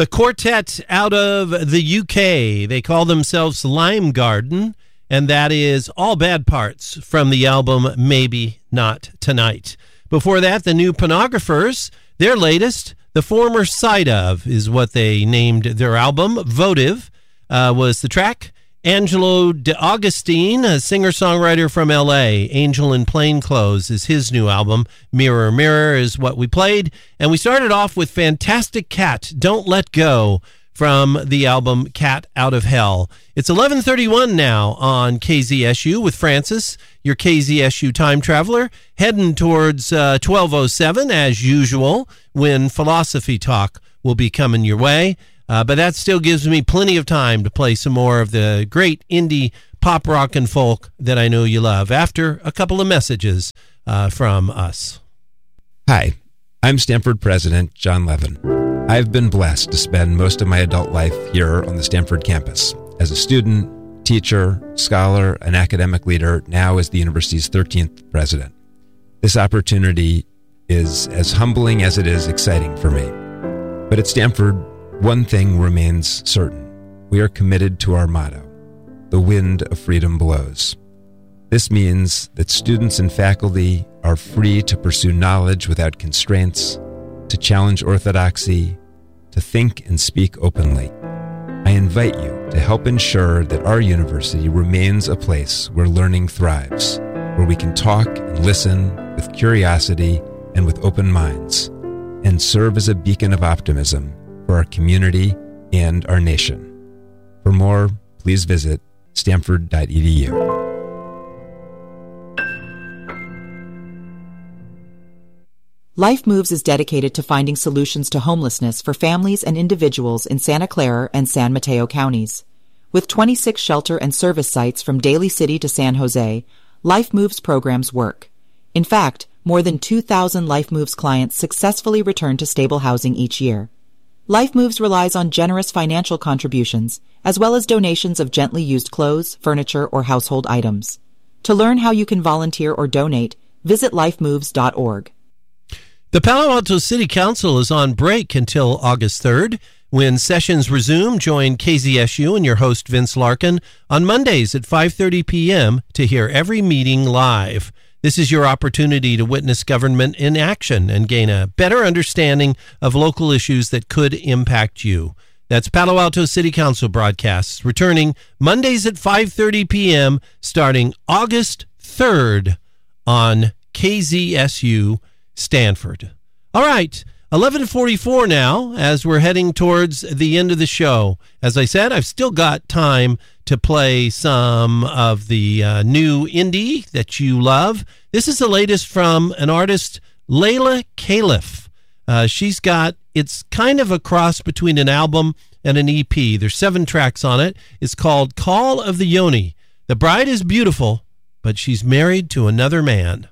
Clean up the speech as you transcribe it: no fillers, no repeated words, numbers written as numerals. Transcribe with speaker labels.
Speaker 1: The quartet out of the UK, they call themselves Lime Garden, and that is All Bad Parts from the album Maybe Not Tonight. Before that, the New Pornographers, their latest, The Former Side Of, is what they named their album. Votive was the track. Angelo D'Agostine, a singer-songwriter from L.A., Angel in Plainclothes is his new album. Mirror, Mirror is what we played. And we started off with Fantastic Cat, Don't Let Go, from the album Cat Out of Hell. It's 11:31 now on KZSU with Francis, your KZSU time traveler, heading towards 12:07 as usual, when Philosophy Talk will be coming your way. But that still gives me plenty of time to play some more of the great indie pop, rock, and folk that I know you love after a couple of messages from us.
Speaker 2: Hi, I'm Stanford President John Levin. I've been blessed to spend most of my adult life here on the Stanford campus as a student, teacher, scholar, and academic leader, now as the university's 13th president. This opportunity is as humbling as it is exciting for me. But at Stanford, one thing remains certain. We are committed to our motto, the wind of freedom blows. This means that students and faculty are free to pursue knowledge without constraints, to challenge orthodoxy, to think and speak openly. I invite you to help ensure that our university remains a place where learning thrives, where we can talk and listen with curiosity and with open minds, and serve as a beacon of optimism for our community and our nation. For more, please visit stanford.edu.
Speaker 3: Life Moves is dedicated to finding solutions to homelessness for families and individuals in Santa Clara and San Mateo counties. With 26 shelter and service sites from Daly City to San Jose, Life Moves programs work. In fact, more than 2,000 Life Moves clients successfully return to stable housing each year. Life Moves relies on generous financial contributions, as well as donations of gently used clothes, furniture, or household items. To learn how you can volunteer or donate, visit lifemoves.org.
Speaker 1: The Palo Alto City Council is on break until August 3rd. When sessions resume, join KZSU and your host Vince Larkin on Mondays at 5:30 p.m. to hear every meeting live. This is your opportunity to witness government in action and gain a better understanding of local issues that could impact you. That's Palo Alto City Council broadcasts, returning Mondays at 5:30 p.m. starting August 3rd on KZSU Stanford. All right, 11:44 now as we're heading towards the end of the show. As I said, I've still got time to play some of the new indie that you love. This is the latest from an artist, Layla Caliph. It's kind of a cross between an album and an EP. There's 7 tracks on it. It's called Call of the Yoni. The bride is beautiful, but she's married to another man.